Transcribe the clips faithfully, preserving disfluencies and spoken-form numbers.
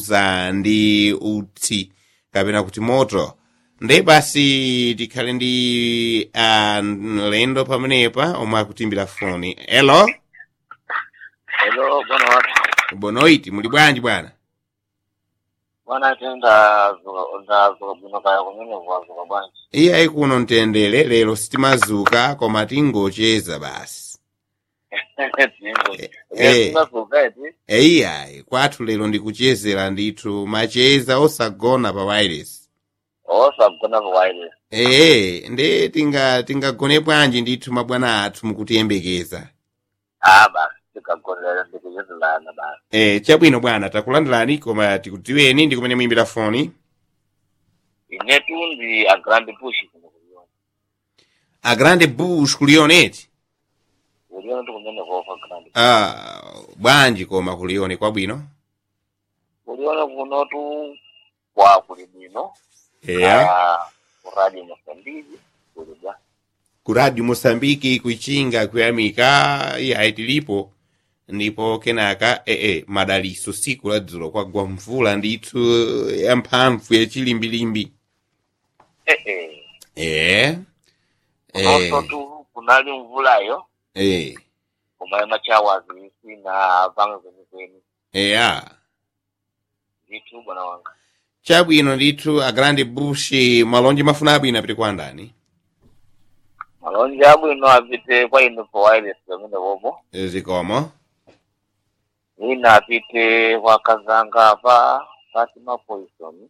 za ndi utsi kapena kuti moto. Nde basi tikhale ndi uh, lendo pamenepa omwe akutimbira foni. Hello? Hello, bwana watu. Bonoiti, muli bwanji bwana? Bwana tenda zuka zuka bino kaya kumene kwa zuka bwanji. Iya ikuno ntendere lero sitimazuka koma tingocheza basi. Eh, zuka eti. Iya, kwathu lero ndikuchezera ndithu macheza osagona pa wireless. Osagona pa wireless. Eh, nde tinga tingagone bwanji ndithu mabwana athu mukutiyembekeza. Ah, basi tikagonera ndikuchezerana basi. Eh, chabwino bwana takulandirani koma tikutiweni ndi kumene muimbira foni. Inetu ndi a Grand Bush kuno kuliona. A Grande Bush kulioneti. Kuliona ndi kumene kwa Grand Bush. Ah, bwanji koma kulione kwabwino. Kuliona kuno tu kwa kulibino. Yeah. Ah, Radio Mozambique kulibwa. Ku Radio Mozambique kuichinga kuyamika iya tilipo ndipo kenaka eh eh madaliso siku la dzulo kwagwa mvula ndithu yamphamvu yachilimbilimbi. Eh eh. Eh. Eh. Kuno tu kunali mvulayo. Eh. Koma machawa zisi na vangu zini. Yeah. Vitu bwana wanga. Chabwino ndithu a Grande Bush malonje mafuna abwino apite kwa ndani. Malonje abwino apite kwa inu kwa wireless kamene bobo. Zikomo. Ina apite kwa kazanga pa Fatima Poison.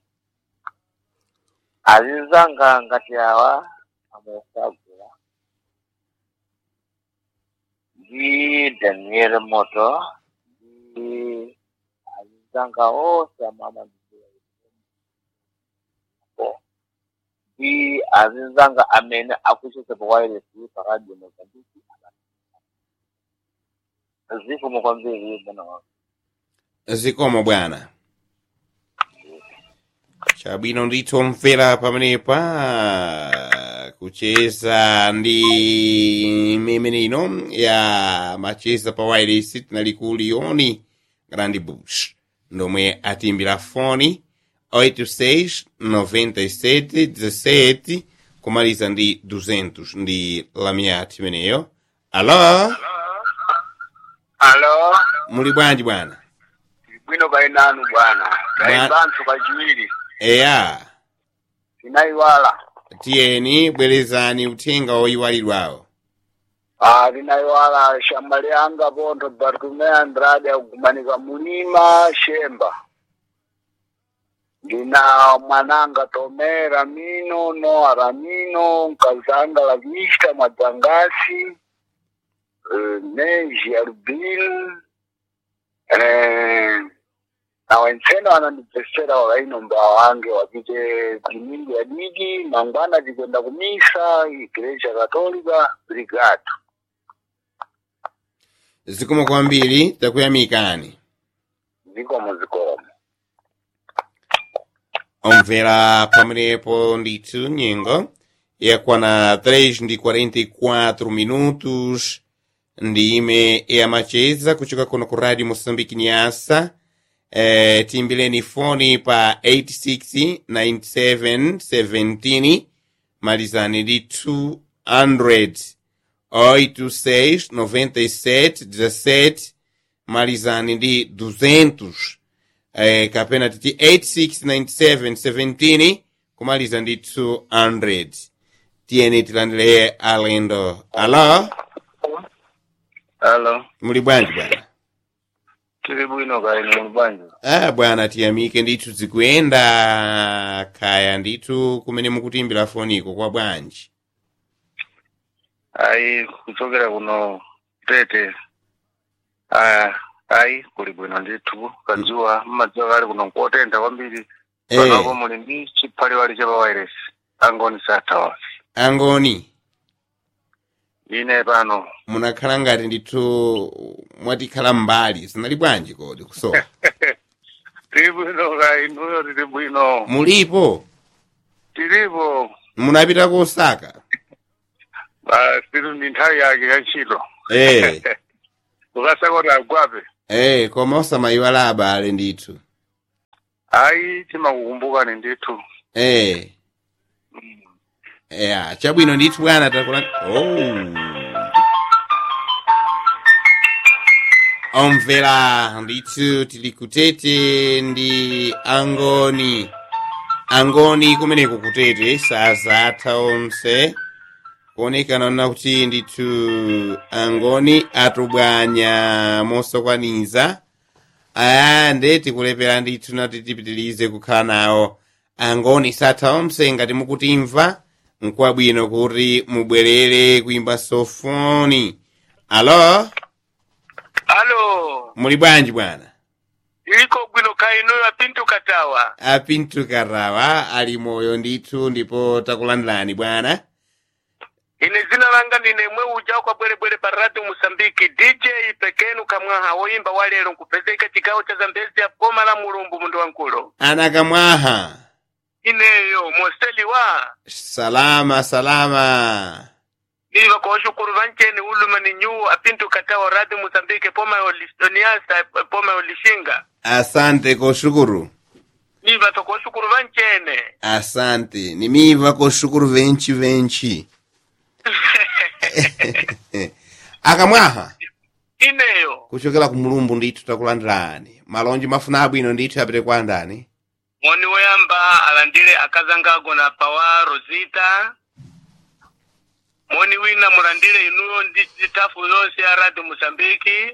Azizanga ngati awa amesagula. Di Daniel Moto. Di azizanga ose mama Di azizanga amene akushise pa wireless pa Radio Mozambique. Zikomo kwambiri bwana wangu. Zikomo bwana. Chabwino ndithu mvera pamenepa kucheza ndi mimene ino ya macheza pa wireless tinali ku Lioni Grande Bush ndomwe atimbira foni oito seis noventa e sete dezessete kumaliza ndi duzentos ndi lamiati meneyo. Alo? Alo? Muli bwanji bwana? Bwino kainanu bwana. Kaibantu kajiwiri. Eya. Sinaiwala. Tieni bwerezani uthenga oyiwalirwawo. Ah, sinaiwala shamba lyanga bondo Bartume Andrade akugumanika mulima Shemba. Ndina mwananga Tome Ramino, Noa Ramino, Nkazanga la Vista Mwadzangasi, uh, Neji Arubin, eh, na wensena wanandipesera wakaino mba wange wapite kimingi ya digi, mangwana jikwenda kumisa, Igreja Katolika, Brigado. Zikomo kwambiri takuyamikani. Zikomo zikomo. Omvera pamenepo ndithu nyengo yakwana três ndi quarenta e quatro minutos ndime ya macheza kuchoka kuno ku Radio Moçambique Niassa. Eh, timbileni foni pa eight six nine seven one seven malizani ndi two hundred oito seis noventa e sete dezessete malizani ndi duzentos. Eh, kapena titi eight six nine seven one seven kumaliza ndi two hundred. Tieni tilandile alendo. Alo? Alo? Muli bwanji bwana? Tili bwino kaini muli bwanji. Ah bwana tiyamike ndithu zikuyenda kaya ndithu kumene mukutimbira foniko kwa bwanji. Ai kuchokera kuno Tete. Ah, ai kuli bwino ndithu kanjuwa mmadziwa kali kuno nkotentha kwambiri. Eh. Panopo muli ndi chiphaliwali cha pa wireless. Angoni Satawa. Angoni. Ine pano. Munakhala ngati ndithu mwatikhala mbali sinali bwanji kodi kusowa. Tili bwino kaini uyo tili bwino. Mulipo? Tilipo. Munapita ku Osaka? Ah, silu ndi nthawi yake ya ntchito. Eh. Ukasakota agwape. Eh, koma osamayiwala abale ndithu. Ayi timakukumbuka ni ndithu. Eh. Mm. Yeah, chabwino ndithu bwana takula. Oh. Omvera ndithu tilikutete ndi angoni. Angoni kumeneko kutete sazatha onse. Kuonekana na kuti ndithu angoni atubwanya mosokwaniza. Aya ndeti kulepera ndithu nati tipitilize kukhala nawo. Angoni satha onse ngati mukutimva nkwabwino kuti mubwerere kuimba sofoni. Alo? Alo. Muli bwanji bwana? Iliko bwino kaino apintu katawa. Apintu karawa ali moyo ndithu ndipo takulandani bwana. Ine zina langa nine mwe ujao kwa bwere bwere paratu Musambiki D J Pekenu Kamwaha woimba walero nkupezeka chikao cha Zambezi ya Poma la Mulumbu mundu wankulo. Ana Kamwaha. Ineyo mosteli wa. Salama salama. Niva kwa shukuru vancheni uluma ni nyu apintu katawa radu Musambiki Poma Olistoniasa Poma Olishinga. Asante kushukuru. Niva to kwa shukuru vanchene. Asante. Nimiva kushukuru venchi venchi. Akamwaha. Ineyo. Kuchokera ku Mulumbu ndithu takulandirani. Malonji mafuna abwino ndithu apite kwa ndani. Moni woyamba alandile akazangago na pawa Rosita. Moni wina mulandile inuyo nditafu yonse ya Radio Musambiki.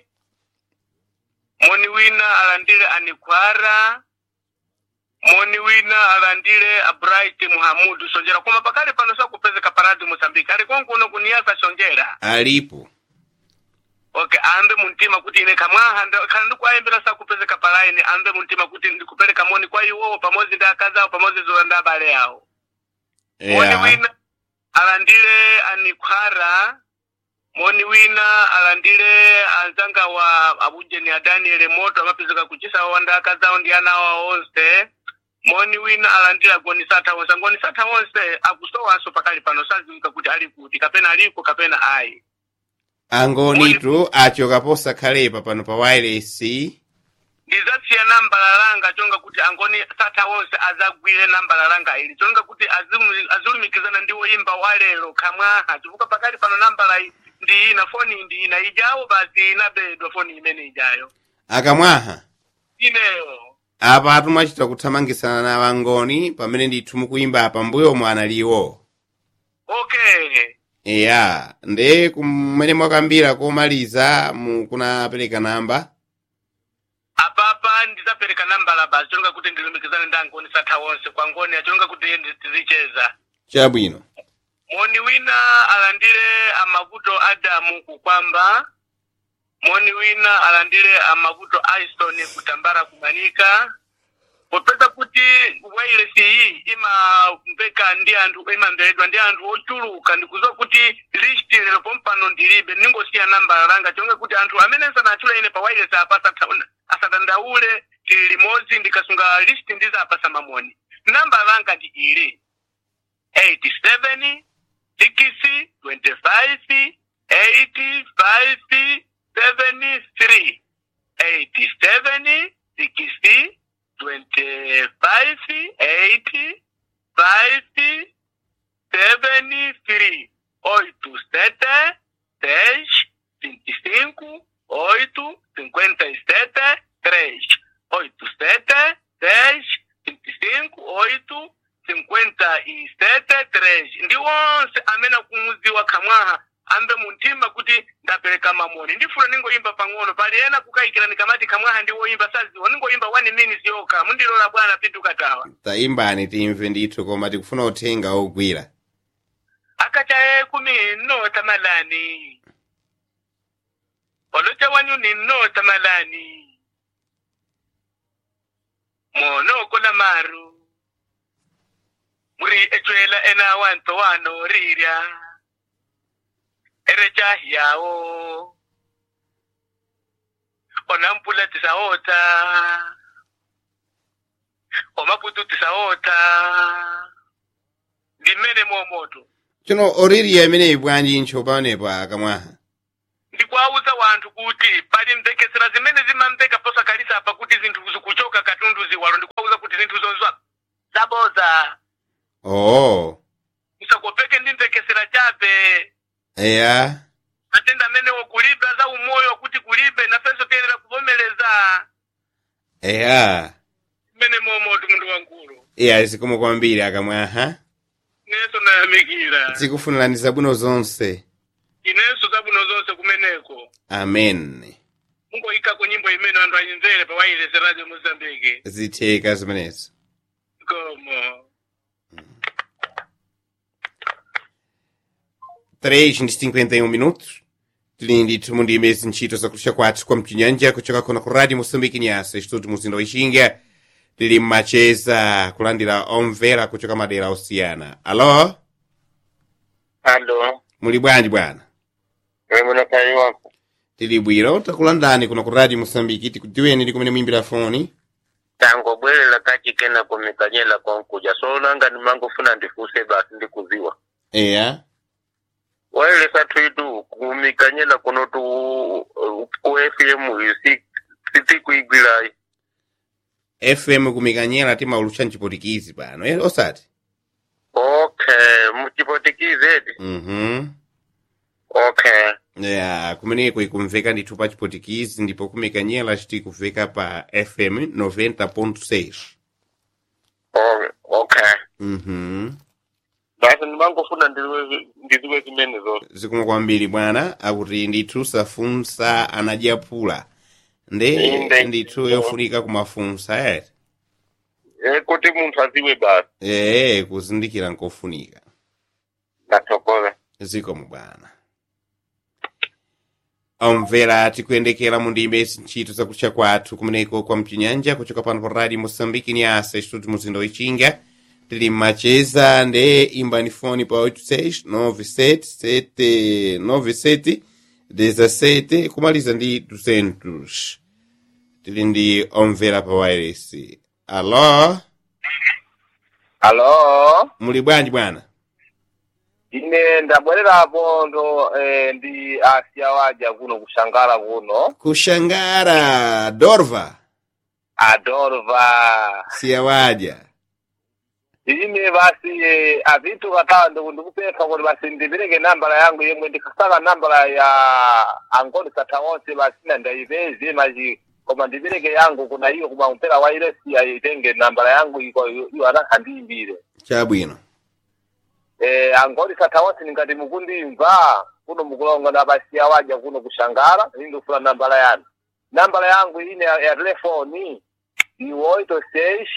Moni wina alandile Anikwara. Moni wina alandile Abright Muhamudu Sonjera. Kuma pakale pano sa kupezeka pa Radio Musambiki. Ali konku uno kuniasa Sonjera. Alipo. Okay, ambe muntima kuti ine Kamwaha kandi kwayembera sa kupezeka pa line ambe muntima kuti ndikupeleka moni kwa iwo pamozi nda kaza pamozi zolanda bale yao. Yeah. Moni wina alandile Anikwara. Moni wina alandile anzanga wa Abujeni ya Daniel Moto amapizika kuchisa wanda kaza ndi ana wa onse. Moni wina alandile goni sata onse. Goni sata onse akusowa aso pakali pano sazimika kuti ali kuti kapena aliko kapena ai. Angoni tu achoka posa khalepa pano pa wireless. Ndizasiya namba lalanga chonga kuti angoni sata onse azagwire namba lalanga ili. Chonga kuti azulumikizana ndiwo imba walero Kamwaha. Chivuka pakali pano namba lai ndi ina foni ndi ina ijawo basi ina bedo foni imene ijayo. Akamwaha. Ineyo. Apa atumachita kuthamangisana na wangoni pamene ndithu mukuimba apa mbuyo mwana liwo. Okay. Yeah, nde kumene mwakambira komaliza mukunapereka namba. Apapa ndizapereka namba la basi chonga kuti ndilumikizane ndangoni satha wonse kwa ngoni achonga kuti ndizicheza. Chabwino. Moni wina alandile amavuto Adamu kukwamba. Moni wina alandile amavuto Aiston kutambara kumanika. Popeza kuti wireless hii ima mpeka ndi anthu ima mbedwa ndi anthu ochuluka ndikuzo kuti list lero pompano ndilibe ningo siya namba langa chonga kuti anthu amene sana achula ine pa wireless apasa asadandaule tilimozi ndikasunga list ndiza apasa mamoni. Namba langa ndi ili eight seven six twenty-five eighty-five seventy-three eight seven six twenty-five eighty five seventy-three oito sete dez vinte e cinco oito cinquenta e sete três oito sete dez vinte e cinco oito cinquenta e sete três. Ndi wonse amena kumuziwa Kamwaha ambe muntima kuti ndapereka mamoni. Ndifuna ningoimba pang'ono pali ena kukaikira nikamati Kamwaha ndiwo imba saziwa ningoimba one minute yoka mundilola bwana pintu katawa. Taimbani timve ndithu koma tikufuna uthenga ogwira. Akacha kumi no tamalani. Olocha wanyu ni no tamalani. Mono kola maru. Muri echwela ena wanto wano riria. Erecha yao. Onampula tisaota. Omaputu tisaota. Dimene momoto. Chino oriri amene ibwanji ncho paonepa Kamwaha. Ndikwauza wantu kuti pali mbekesera zimene zimambeka posa kalisa apa kuti zinthu zikuchoka katundu ziwalo ndikwauza kuti zinthu zonzwa zaboza. Oh. Musakopeke ndi mpekesera chape. Eya. Matenda amene kulibe za umoyo kuti kulibe na peso tiyenera kuvomereza. Eya. Mene momo mundu wankulu. Eya zikomo kwambiri akamwaha. Neso nayamikira. Zikufunirani zabwino zonse. Ineso zabwino zonse kumeneko. Amen. Mungu ikako nyimbo imene anthu ayimvere pa wireless radio Mozambique. Zitheka zimenezo. Como. três e cinquenta e um minutos. Tilindi tumundi imezi ntchito zakulisha kwathu kwa mchinyanja kuchoka kona ku Radio Moçambique Nyasa estúdio muzinda wixinga tili mmacheza kulandira omvera kuchoka madera osiyana. Alo? Alo. Muli bwanji bwana? Wewe kai wako. Tili bwino takulandani kuna ku Radio Moçambique tikudziweni ndi kumene muimbira foni. Tango bwelela kachikena kumikanyela konkuja so nanga nimangofuna ndifuse basi ndikuziwa. Eya. Wale satwidu kumikanyela kuno tu ku F M isi siti kuigwilai. F M kumikanyela tima ulusha nchipotikizi pano. Eh osati. Okay, muchipotikizi eti. Mhm. Okay. Yeah, kumeneko ikumveka ndithu pa chipotikizi ndipo kumikanyela chiti kuveka pa F M noventa ponto seis. Oh, okay. Mhm. Basi nimangofuna ndiziwe ndiziwe zimene zote. Zikomo kwambiri bwana akuti ndithu safunsa anajapula. Nde ndithu yofunika kumafunsa eh. Eh kuti munthu aziwe basi. Eh kuzindikira nkofunika. Ndathokoza. Zikomo bwana. Omvera tikuyendekera mu ndime ntchito zakucha kwathu kumeneko kwa mchinyanja kuchoka pano pa Radio Moçambique Nyasa estúdio muzinda wixinga tili mmacheza nde imbani foni pa oito seis nove sete sete nove sete dezessete kumaliza ndi duzentos. Tili ndi omvera pa wireless. Alo? Alo? Muli bwanji bwana? Ine ndabwerera pondo eh, ndi Asia waja kuno kushangara kuno. Kushangara Dorva. Adorva. Sia waja. Ine basi eh, avitu katawa ndo ndikupeka kuti basi ndipereke nambala yangu yemwe ndikasaka nambala ya angoli katawonse basi na ndaiveze maji koma ndipereke yangu kuna hiyo kuma mpera wa ile si aitenge nambala yangu iko iyo anakandimbire. Chabwino. Eh angoli katawonse ningati mukundimva kuno mukulonga na basi awaja kuno kushangara ndo fula nambala yangu. Nambala yangu ine ya, ya telefoni ni oito seis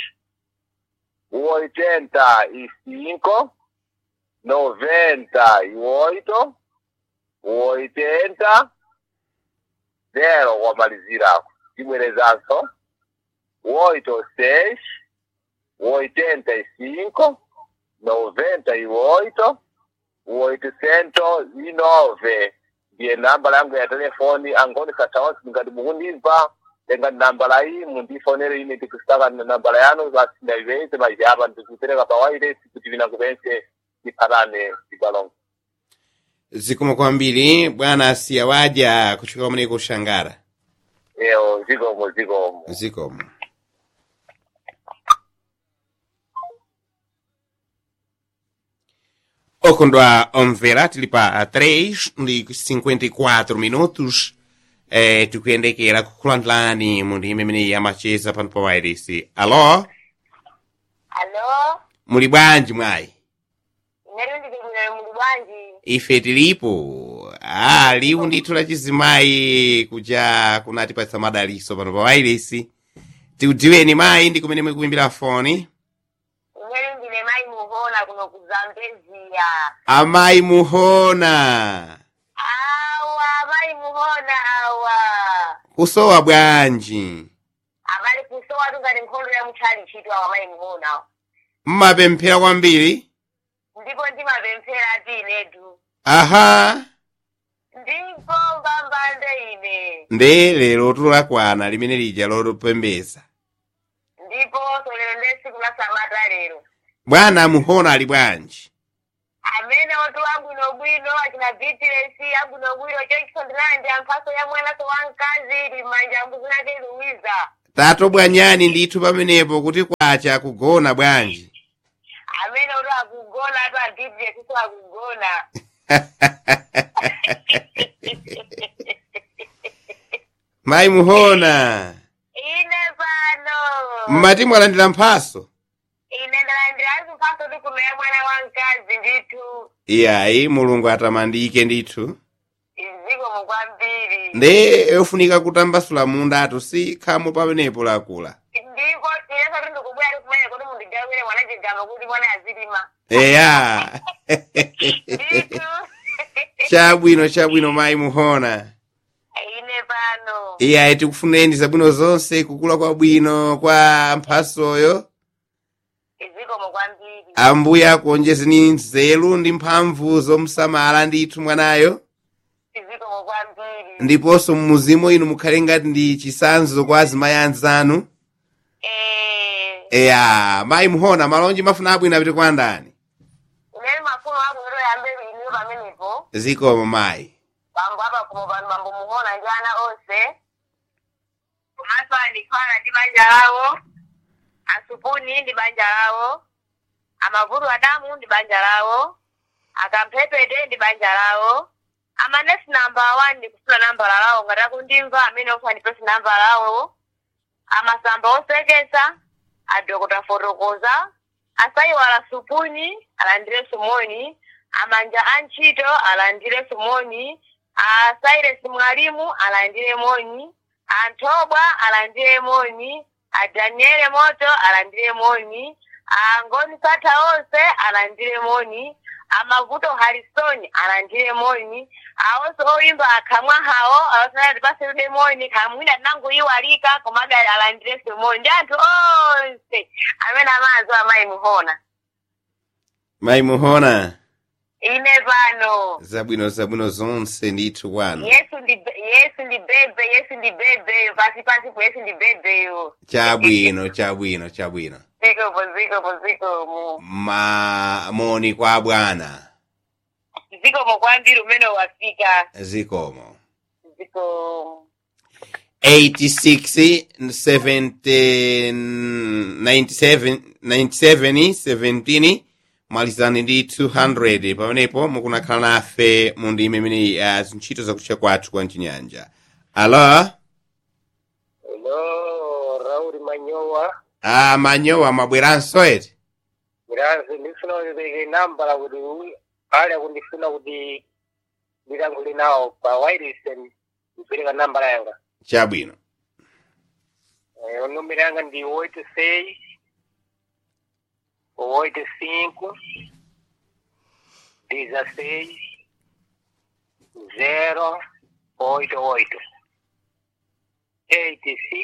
oitenta e cinco noventa e oito oitenta zero wamalizira kibwerezanso oito seis oitenta e cinco noventa e oito oitocentos e nove ndiye namba yangu ya telefoni angoni kataonsi ngati mukundimva tenga nambala hii mundifonere ine tikusaka nambala yanu basi ndaiveze maji hapa ndikupereka pa wireless kuti vinakupense iparane ibalongo. Zikomo kwambiri bwana Asia waja kuchoka kumeneko kushangara. Eo zikomo zikomo. Zikomo. Okondwa omvera tili pa três ndi cinquenta e quatro minutos. Eh, tikuyendekera kukulandilani mu ndime imene yamacheza pano pa wireless. Alo? Alo? Muli bwanji mwayi? Nero ndikuna muli bwanji? Ife tilipo. Ah, liwu ndithu la chizimayi kuja kunati pa samadaliso pano pa wireless. Tikudziweni mayi ndi kumene mukuimbira foni. Nero ndine mayi muhona kuno kuzambezia. Amayi muhona. Awa, mayi muhona awa. Kusowa bwanji. Abali kusowa tungani nkhondo ya mchali chitu awa mayi muhona. Mmapemphera kwambiri? Ndipo ndimapemphera ati inetu. Aha. Ndipo mbambande ine. Nde lero tulakwana limene lija lopembeza. Ndipo solero ndesi kuna samata lero. Bwana muhona ali bwanji? Amene watu wangu inobwino akina bitiresi yangu inobwino chokisondinandi ampaso ya mwana so wankazi limanja mbuzina ke Luiza. tatobwanyani ndithu pamenepo kuti kwacha kugona bwanji. Amene uri akugona atu adibye kuti akugona. Mai Muhona. Ine pano. Mmati mwalandira mphaso. Ine ndalandira mphaso ndi kumera mwana wamkazi ndithu. Iyayi Mulungu atamandike ndithu. Iziko mukwambiri. Nde yofunika kutambasula munda atu si khamu pamenepo lakula. Ndiko tiyeso ndi kubwera kumene kuti mundigawire mwana chigama kuti mwana azilima. Eya. Ndithu. Chabwino chabwino Mai Muhona. Ine pano. Iyayi tikufuneni zabwino zonse kukula kwa bwino kwa mphasoyo. Iziko mukwambiri. Ambuya kuonjezeni nzeru ndi mphamvu zomsamala ndithu mwanayo. Iziko mukwambiri. Ndiponso mmuzimu inu mukhale ngati ndi chisanzo kwa azimayi anzanu. Eh. Eya, Mai Muhona malonji mafuna abwino apite kwa ndani. Imene mafuno ako ndo yambe iniyo pamenepo. Zikomo Mai. Bambo apa kumo pano Bambo Muhona ndi ana onse. Komanso andikhala ndi banja lawo. Asupuni ndi banja lawo. Amavuru Adamu ndi banja lawo. Akampepete ndi banja lawo. Amanesi namba one ndi kufuna namba lawo ngati akundimva amene ofa ndi pesi namba lawo. Amasamba osekesa. Adokota fotokoza. Asayiwala supuni alandire sumoni. Amanja anchito alandire sumoni. Asaire mwalimu alandire moni. Antobwa alandire moni. Adaniele Moto alandire moni. Angoni Sata onse alandire moni. Amavuto Harrison alandire moni. Aonso oyimba akamwa hao awasana dipase demoni kamwina nangu iwalika komaga alandire moni. Ndantu onse amena mazo Mai Muhona. Mai Muhona. Ine pano. Zabwino zabwino zonse ndithu wanu. Yesu ndi Yesu ndi bebe, Yesu ndi bebe, pasi pasi kwa Yesu ndi bebe yo. Chabwino chabwino chabwino. Ziko po ziko po ziko mu. Ma moni kwa bwana. Ziko mo kwambiri umene wafika. Zikomo. Ziko eighty-six, seventy, ninety-seven, ninety-seven, seventeen, malizani ndi two hundred, pamenepo mukunakhala nafe mundi imene ya ntchito zakutcha kwathu kwa Chinyanja. Alo? Hello, Raul Manyowa. Ah, Manyowa mabweranso eti? Mirazi ndifuna kuti namba la kuti ale kundifuna kuti ndilangule nawo pa wireless ndipeleka namba yanga. Chabwino. Eh, numero yanga ndi oito seis oito cinco dezesseis zero oito oito eighty six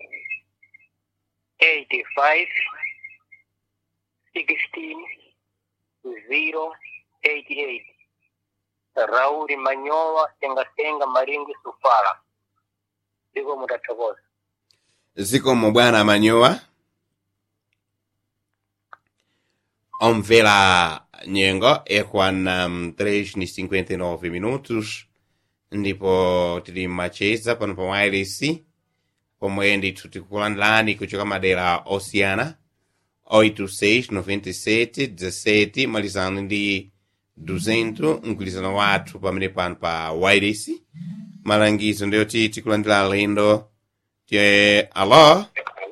eighty five sixteen zero eighty eight. Raul Manyowa Senga Senga Maringi Sufala. Ziko mutathokoza. Zikomo bwana Manyowa. Omvela nyengo ekwana um, três e cinquenta e nove minutos. Ndipo tili macheza pano pa wireless. Pomwe ndithu tikulandilani kuchoka madera Oceana. oito seis noventa e sete dezessete malizano ndi duzentos mgwirizano wathu pamene pano pa wireless. Malangizo ndiyo ti tikulandila lendo. Tie alo?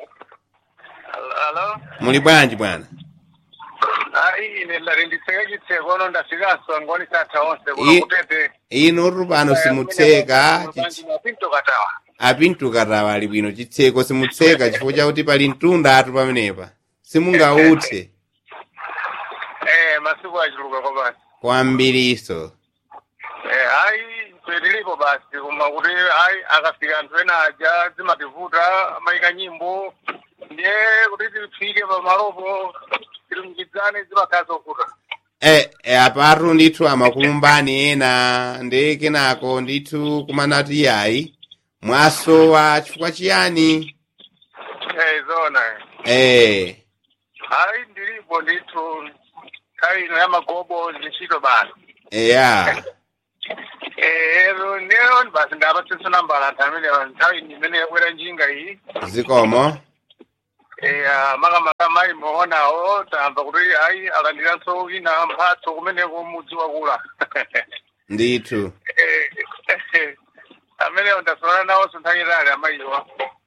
Alo? Muli bwanji bwana? Ai, nella rendisega chitseko ono ndafikaso ngoni satha onse kuno kutete. Ino rupano simutseka. Apinto katawa. Apinto katawa ali bwino chitseko simutseka chifukwa chakuti pali mtunda atu pamenepa. Simungauthe. Eh, masiku achuluka kwa basi. Kwambiriso. Eh, ai, kwedilipo basi kuma kuti ai akafika anthu ena aja zimativuta maika nyimbo. Ndiye kuti tifike pa malopo tilumikizane zimakazo kuta. Eh, eh apatu ndithu amakulumbani ena ndi kenako ndithu kumanati yayi mwasowa chifukwa chiyani? Eh, zona. Eh. Ai, ndilipo ndithu kai ino ya magobo ntchito basi. Yeah. Eh, leo basi ndaba tsitsa namba la tamile nthawi imene yakwera njinga iyi. Zikomo. Eh, maka maka mai muonawo tamva kuti ayi alandiranso wina mphatso kumeneko mudzi wakula. Ndithu. Eh, amene ndasonana nawo sinthanyirali amayiwa.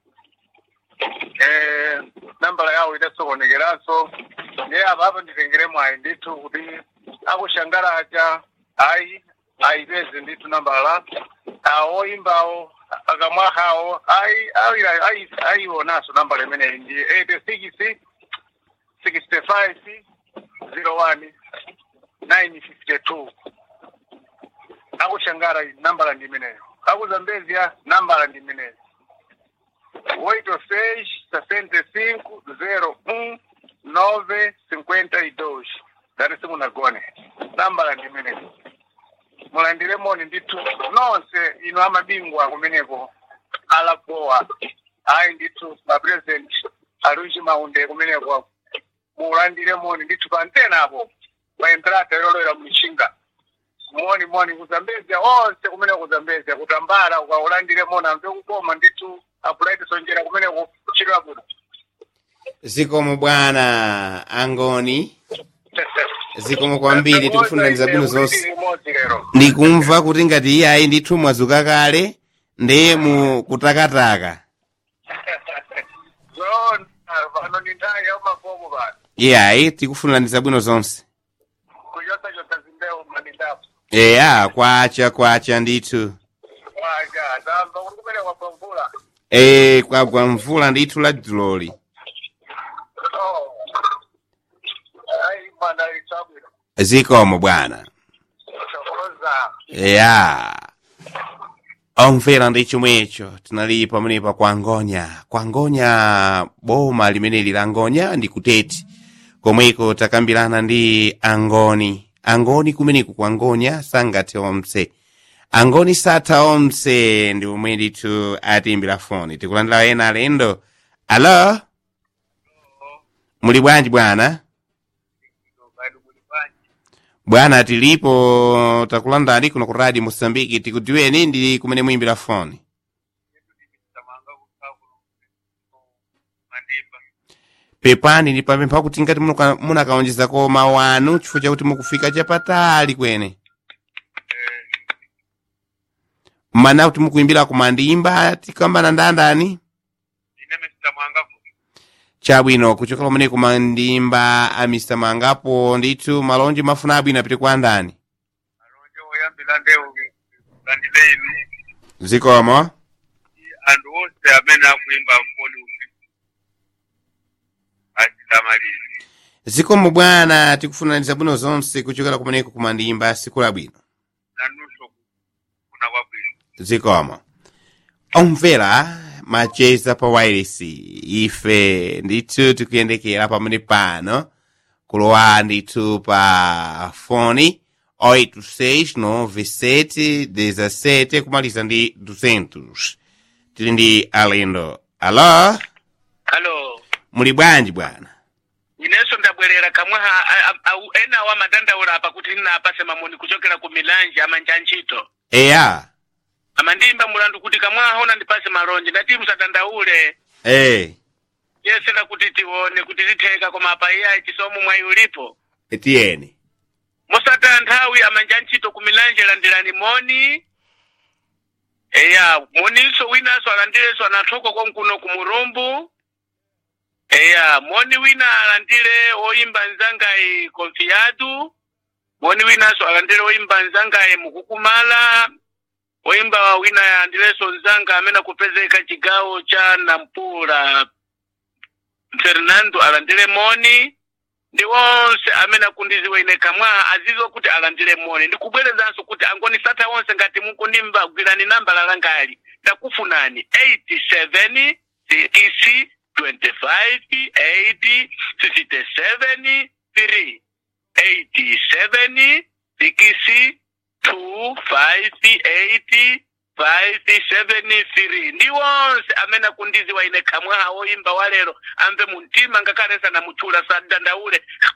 Eh, nambala yawo idasokonekeranso. Ne apa nditengere mwayi ndithu kuti akushangalacha ayi aipeze ndithu nambala awo imbawo akamwahawo ayi ayi ayi ayionaso nambala imeneyi ndi eighty-six sixty-five zero one nine fifty-two. Akushangala nambala ndi imeneyo. Akuzambezia nambala ndi imeneyo. oito seis sessenta e cinco zero um nove cinquenta e dois. Dari simu nagone. Nambala ndi imeneyo. Mulandire moni ndithu nonse ino amabingwa kumeneko alapoa ayi ndithu ma president aluji maunde kumeneko mulandire moni ndithu pantena apo pa entrata yolowera mchinga moni moni kuzambezia onse kumeneko kuzambezia kutambala ukaulandire moni amve kukoma ndithu apulaiti sonjera kumeneko kuchidwa kuno. Zikomo bwana Angoni. Zikomo kwambiri tikufuna zabwino zonse. Ndikumva kuti ngati iye ayi ndithu mwazuka kale ndiye mu kutakataka. Zona vano ndindayi ya makomo bana. Iye ayi tikufuna zabwino zonse. Kuyosa jota zimbeo mandapo. Eya kwacha kwacha ndithu. Kwacha zamba kumene kwa mvula. Eh kwa kwa mvula ndithu la dzuloli. Oh. Ai bana itsabwino. Zikomo bwana. Ya. Omvera ndi chomwecho tinali pamenepa kwa Ngonya. Kwa Ngonya boma limeneli la Ngonya ndi kuteti. Komweko takambirana ndi Angoni. Angoni kumeneko kwa Ngonya sangate omse. Angoni sata omse ndi umwe ndithu atimbira foni. Tikulandira ena alendo. Alo? Muli bwanji bwana? Bwana tilipo takulandani kuno ku Radio Mosambiki tikudziweni ndi kumene muimbira foni. Pepani ndi pamempha kuti ngati munakaonjeza koma wanu chifukwa chakuti mukufika chapatali kwene. Mana kuti mukuimbira kumandimba tikambana ndandani? Chabwino kuchoka kumene kumandimba a mister Mangapo ndithu malonje mafuna abwino apite kwa ndani. Malonje oyambira ndeo kandileini. Zikomo. Andu onse amene akuimba mfoni usiku. Achitamalizi. Zikomo bwana tikufuna zabwino zonse kuchokera kumeneko kumandimba siku labwino. Nanusho kuna kwabwino. Zikomo. Omvera macheza pa wireless ife ndithu tikuyendekera pamene pano kulowa ndithu pa foni oito seis nove sete dezessete kumaliza ndi duzentos. Tili ndi alendo. Alo? Hello. Muli bwanji bwana? Ineso ndabwerera kamwe ena wa madandaula apa kuti nina apase mamoni kuchokera ku Milanje amanja ntchito. Eya. Amandimba mulandu kuti kamwe hona ndipase malonje ndati musadandaule. Eh. Yese na kuti tione kuti titheka koma apa iya chisomo mwayi ulipo. Etieni. Mosata nthawi amanja ntchito ku Milanje landirani moni. Eya, moniso winaso alandireso anathoko konkuno ku Murumbu. Eya, moni wina alandire oimba nzangai Confiado. Moni winaso alandire oimba nzangai Mukukumala. Oimba wina alandireso nzanga amena kupezeka chigawo cha Nampula. Fernando alandire moni. Ndi wonse amena kundiziwa ine kamwa azizo kuti alandire moni. Ndikubwerezanso kuti angoni sata wonse ngati mukundimba gwirani namba lalangali. Ndakufunani eight seven six twenty-five eighty fifty-seven three eighty-seven six two five eight five seven three. Ndi wonse amena kundiziwa ine kamwa hawo imba walero amve muntima ngakaresa na mutula sadandaule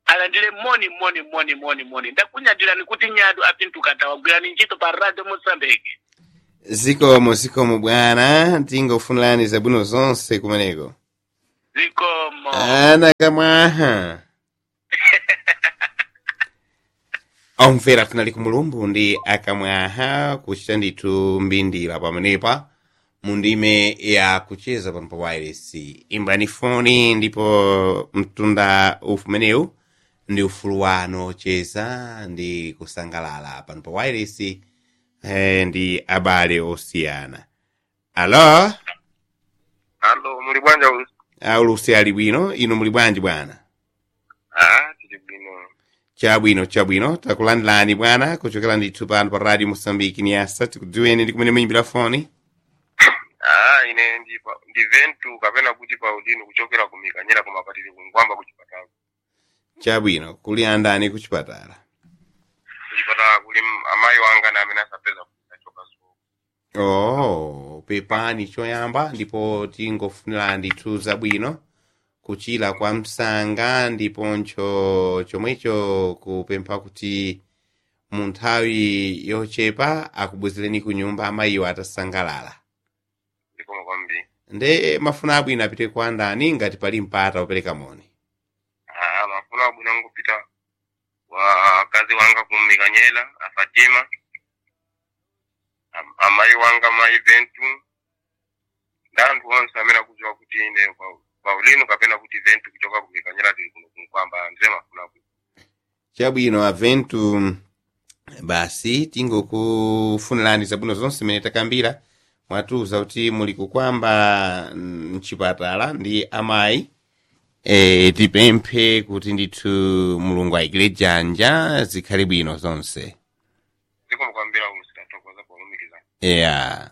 alandile moni moni moni moni moni ndakunyadira nikuti nyadu apintuka tawagwira ntchito pa radio Mozambique. Zikomo zikomo bwana, tingofunirani zabwino zonse kumeneko. Zikomo. Ana kamwaha. Omvera tinali ku mulumbu ndi akamwaha kuchita ndithu mbindira pamenepa mundime ya kucheza pano pa wireless. Imbani foni ndipo mtunda ufumenewu ndi ufulu wano cheza ndi kusangalala pano pa wireless eh, ndi abale osiyana. Alo? Alo, muli bwanja ulu? Ah, ulusi ali bwino, inu muli bwanji bwana? Ah, tili bwino. Chabwino chabwino takulandilani bwana kuchokera ndithu pano pa radio Mozambique ni asa tikudziweni ndi kumene muyimbira foni. Ah, ine ndi ndi ventu kapena kuti Paulino kuchokera kumikanyera kumapatiri kungwamba kuchipatala. Chabwino kuli andani kuchipatala? Kuchipatala kuli amayi wanga na amene asapeza kuchoka so. Oh, pepani choyamba ndipo tingofunira ndithu zabwino kuchira kwa msanga ndiponcho chomwecho kupempha kuti munthawi yochepa akubwezereni ku nyumba amayiwo atasangalala. Ndikoma kwambiri. Nde mafuna abwino apite kwa ndani ngati pali mpata opereka moni? Ah, mafuna abwino ngupita wa kazi wanga kumikanyela afatima. Am, amayi wanga mayi ventu. Ndandu onse amene akudziwa kuti ine kwa Paulino kapena kuti ventu kuchoka kumikanyela tili kuno kunkwamba ndiye mafuna abwino. Chabwino aventu basi tingokufunirani zabwino zonse mene takambira mwatuza kuti muli kukwamba mchipatala ndi amayi e, tipemphe kuti ndithu mulungu ayikire janja zikhale bwino zonse. Ndikoma kwambiri umusitatokoza paulumikiza. Yeah.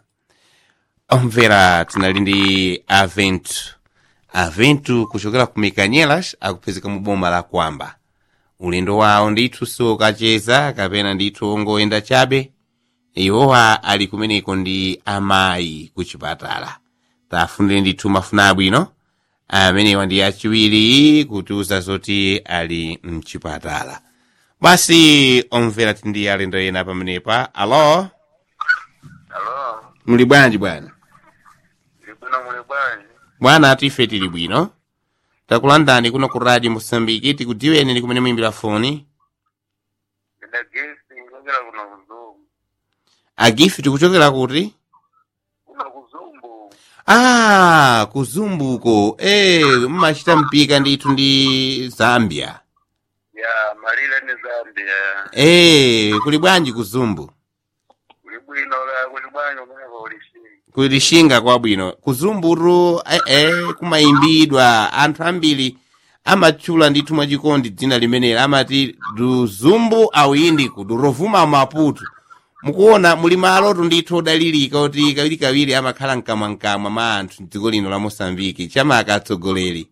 Omvera tinali ndi aventu aventu kuchokera ku Mikanyelas akupezeka mu boma la Kwamba. Ulendo wawo ndithu sokacheza kapena ndithu ongoyenda chabe. Iwowa ali kumeneko ndi amayi kuchipatala. Tafunire ndithu mafuna abwino amenewa ndi achiwiri kutiuza zoti ali mchipatala. Basi omvera tindi alendo ena pamenepa. Alo? Alo. Muli bwanji bwana? Ndikuna muli bwanji. Bwana ati ife tili bwino. Takulandani kuno ku radio Mozambique tikudziweni ndi kumene muyimbira foni. Ndina gesi ngogera kuna kuzumbu. Agifi tikuchokera kuti? Kuna kuzumbu. Ah, kuzumbuko. Eh, mmachita mpika ndithu ndi Zambia. Ya, malile ni Zambia. Eh, kuli bwanji kuzumbu? Kuli bwino la kuli bwanji umeneko ulishinga. Kulishinga kwa bwino. Kuzumburu eh, eh kumayimbidwa anthu ambiri amatchula ndithu mwachikondi dzina limeneli amati Ruzumbu awindi kudu rovuma Maputo. Mukuona muli malotu ndithu odalirika kuti kawiri kawiri amakhala mkamwa mkamwa ma anthu dziko lino la Mozambique chama akatsogoleri.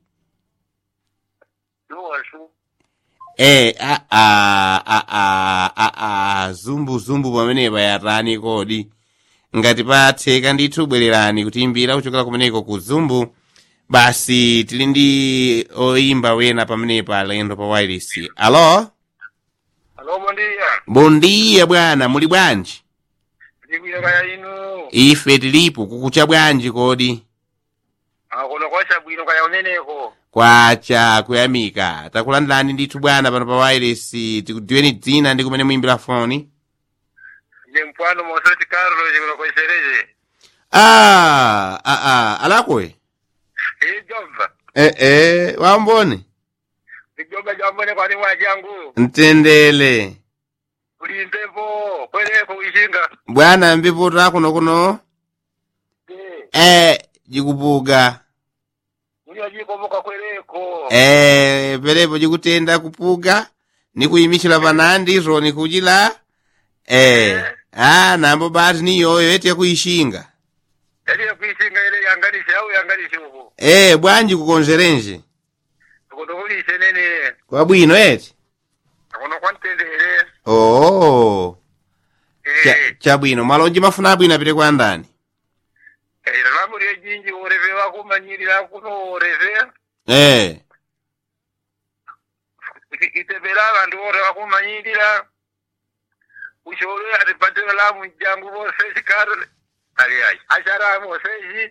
Duwashu. Eh a a a a a a zumbu zumbu pamenepa yatani kodi ngati patheka ndithu bwererani kutiimbira kuchokera kumeneko ku Zumbu. Basi tili ndi oyimba wena pamenepa alendo pa wireless. Alo? Alo bondia. Bondia bwana muli bwanji? Ndikuya kaya inu. Ife tilipo kukucha bwanji kodi? Ah, kuno kwacha bwino kaya uneneko. Kwacha kuyamika. Takulandani ndithu bwana pano pa wireless tikudziweni dzina ndi kumene muyimbira foni. Ndi mpwano Mosati Carlo chikuno kwa shereje. Ah, ah ah, alakwe? Eh, jomba. Eh eh, wambone? Jomba jambone kwa ni mwajangu. Ntendele. Uli mpepo, kweleko uishinga. Bwana mpepo takuno kuno? Eh. Eh, jikupuga. Uli ajikomoka kweleko. Eh, perepo jikutenda kupuga. Nikuyimishira panandi ro nikujila. Eh, ah, nambo bati ni yoyo eti ya kuishinga. Eti ya kuishinga ile yanganishe au yanganishe huko. Eh, bwanji kukonjerenje. Kuno kulishe nene. Kwa bwino eti? Kuno kwa ntendele. Oh. Cha, Eh. cha bwino, malonji mafuna bwino apite kwa ndani. Eh, lamu lye jinji ureve wako manyiri la kuno ureve. Eh. kuti itebera abantu ore wakumanyirira ushore atipatira lamu jangu bose chikaro ali ai ashara bose yi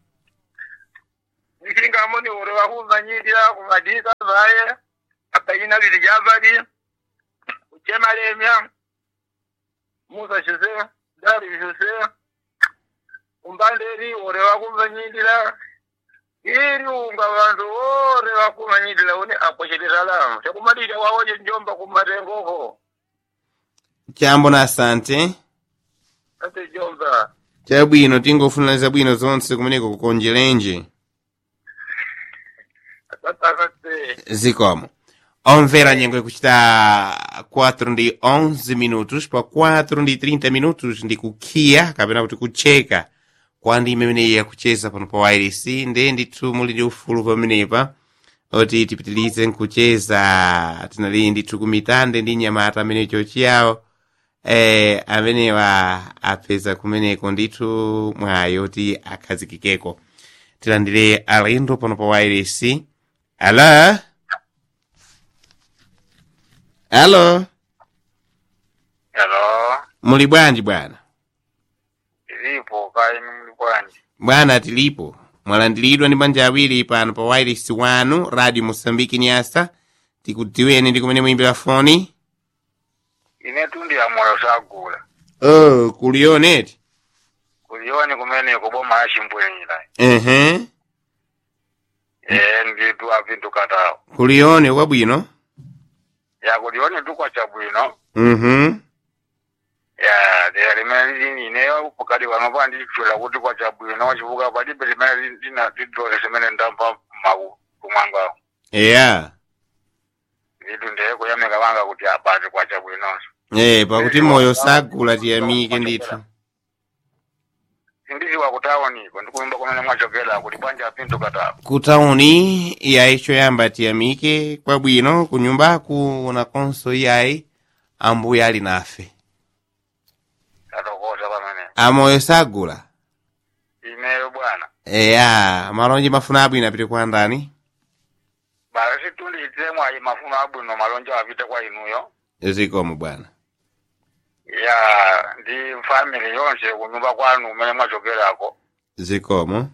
nikinga moni ore wakumanyirira kumadika baye akayina bilijabari uchemaremya musa shuse dari shuse umbanderi ore wakumanyirira iri unga vantu ore wakumanyirira une aposherera lamu chakumadira waoje njomba kumatengoko Chambo na asante. Ate jomba. Chabwino tingofuna zabwino zonse kumeneko kukonjelenje. Atakate. Zikomo. Omvera nyengo kuchita quatro ndi onze minutos pa quatro ndi trinta minutos ndi kukia kapena kuti kucheka kwandi imene ya kucheza pano pa wireless ndi ndithu muli ndi ufulu pamenepa oti tipitilize nkucheza tinali ndithu kumitande ndi nyamata amene chochi yawo eh amenewa apeza kumeneko ndithu mwayo ti akhazikikeko tilandire alendo pano pa wireless. Ala Hello. Hello. Muli bwanji bwana? Ilipo kai muli bwanji. Bwana tilipo. Mwalandiridwa ndi manja awiri pano pa wireless wanu Radio Mosambiki Nyasa. Tikutiweni ndi kumene muimbira foni. Ine tundi ya moyo sagula. Oh, kulioneti. Kulioni kumene kuboma ya shimbwenyira. Ehe. Uh-huh. Eh ndi tu avintu katao. Kulioni kwa bwino? Ya kulioni tu kwa chabwino. Mhm. Ya de alimeli ni ne ukadi wanova ndi chula kuti kwa chabwino chivuka padi belimeli ndina tidole semene ndamba mawu kumanga. Yeah. Vitu ndeko yameka wanga kuti apate kwa chabwino. Eh, pakuti moyo sagula tiyamike ndithu. Ndisi wa kutaoni ko ndikuimba kumene mwachokera kuti banja apinto kata. Kutaoni yaicho yamba tiyamike kwa bwino kunyumbaku na konso yai ambuya ali nafe. Atokoza pamene. Amoyo sagula. Ineyo bwana. Eya, malonje mafuna abwino apite kwa ndani? Basi tundi itemwa ayi mafuna abwino malonje apite kwa inuyo. Zikomo bwana. Ya ndi family yonse kunyumba kwanu umene mwachokerako. Zikomo.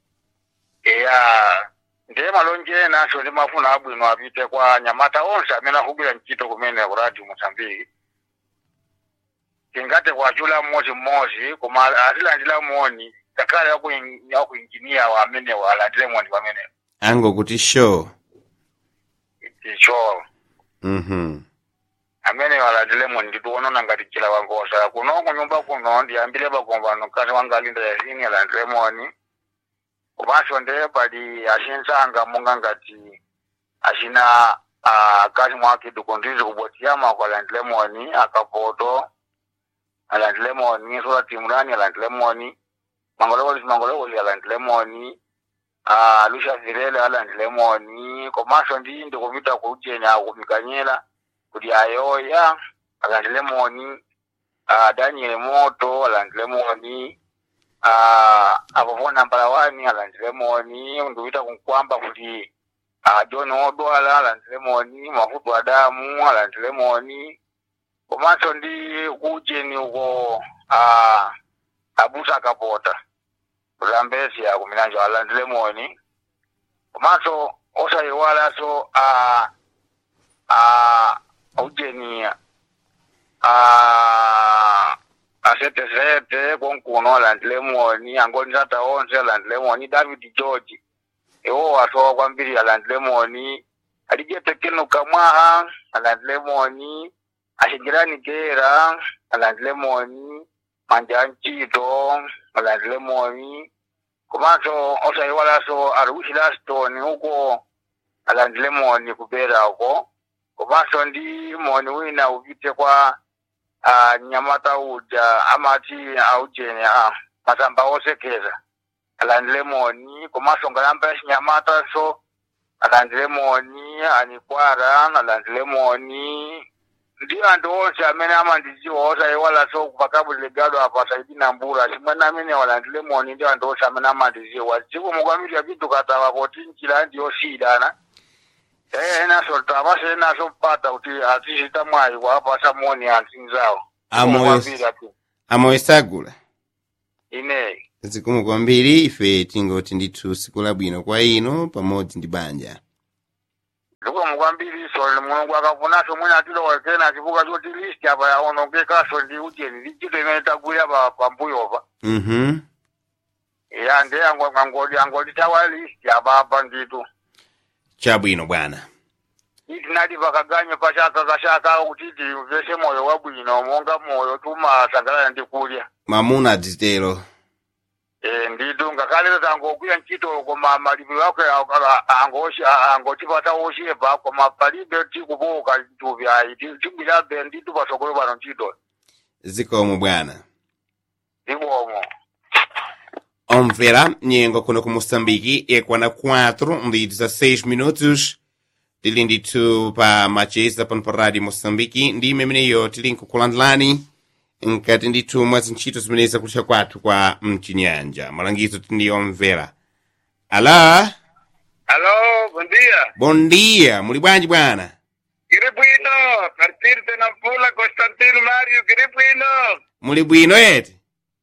Ya ndiye malonje naso ndi mafuna abwino apite kwa nyamata onse amene akugwira ntchito kumene ku Radio Mozambique. Tingate kwa chula mmozi mmozi koma atilandira moni takale yako yako engineer wa amene wa alandire moni pamene. Ango kuti show. Icho. Mhm. Amene wala dilemon ndituona ngati chila wangosa kuno kunyumba kuno ndiyambire bagombano kati wangalinda yazini ala lemoni kubaso nde pali ashinsanga munga ngati ashina a kazi mwake dukondizi kubotiyama kwa land lemoni akapoto ala lemoni sura timurani ala lemoni mangoloko mangoloko ala lemoni a lusha virele ala lemoni komaso ndi ndikupita kujenya kumikanyela kuti ayoya alandile moni a Daniel Moto alandile moni a abona mbalawani alandile moni nduita kunkwamba kuti a John Odwala alandile moni mafutu Adamu alandile moni komanso ndi kujeni uko a abusa kapota Zambezi ya kuminanja alandile moni komanso osayiwala so a a ujeni a asete sete konkuno landlemoni angoni zata onse landlemoni David George ewo watoa kwambiri landlemoni alijete kenu kamwa landlemoni ashingirani gera landlemoni manjanchito landlemoni kumaso osayiwala so arushi lastoni huko landlemoni kubera huko kumaso ndi moni wina upite kwa uh, nyamata uja amati aujene ah masamba osekeza alandile moni kumaso ngalamba nyamata so alandile moni anikwara alandile moni ndi anthu onse amene amandiziwa osayiwala so kupakabu legado apa saidi na mbura chimwena amene walandile moni ndi anthu onse amene amandiziwa dziko mukwamiri apitu katawa kuti nchila ndi osidana eh na naso tamase naso pata kuti atishita mwayi wapa samoni antinzawo. Amoyo amoyesagula. Ine. Zikomo kwambiri ife tingoti ndithu siku labwino kwa ino pamodzi ndi banja. Zikomo kwambiri so mulungu akafunaso mwina atilowekena chipuka choti list apa yaonongekaso ndi ujeni ndichito imene tagwira pa pambuyopa. Mhm. Ya ndi angodi angodi tawa list apa apa nditu. Chabwino bwana. Itinali pakaganya pachaka kashaka kuti tivese moyo wabwino monga moyo tuma sagala ndi kulya. Mamuna dzitelo. Eh nditu ngakale tangokuya ntchito koma malipiro yake angoshi angotipata oshepa koma palibe tikupoka ntuvya iti tibirabe nditu pasokolo bano ntchito. Zikomo bwana. Zikomo. Omvera nyengo kuno ku Moçambique ekwana quatro ndi dezesseis minutos. Tili ndithu pa macheza pano pa Radio Moçambique ndi imeneyo tili nkukulandilani nkati ndithu mwa zintchito zimeneza kutcha kwathu kwa mchinyanja malangizo tindi omvera. Ala. Alô, bom dia. Bom dia, muli bwanji bwana? Kiri bwino, partir de Nampula, Constantino Mario, kiri bwino. Muli bwino eti?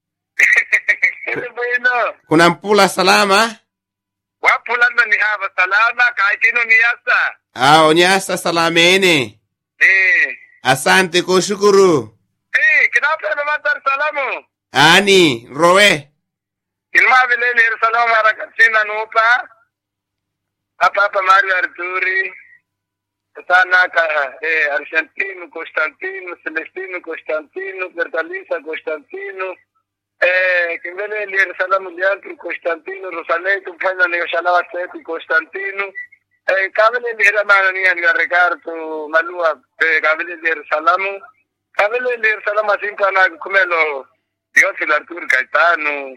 Kiri bwino. Kuna mpula salama? Wapulano ni hava salama, kaikino ni yasa. Ao nyasa salamene. Eh. Asante kushukuru. Eh, kinapa na mandar salamu. Ani, rowe. Ilma vilele salamu harakasina nupa. Hapa hapa Mario Arturi. Sana ka eh Argentino Constantino, Celestino Constantino, Bertalisa Constantino. Eh, kimbele ile salamu liantru Constantino, Rosaneto, mfanya ni Shalawat Seti Constantino. Eh, kabele ile mana ni ya Ricardo Malua, eh, kabele ile salamu. Kabele ile salamu simpana kumelo Dios el Arturo Caetano.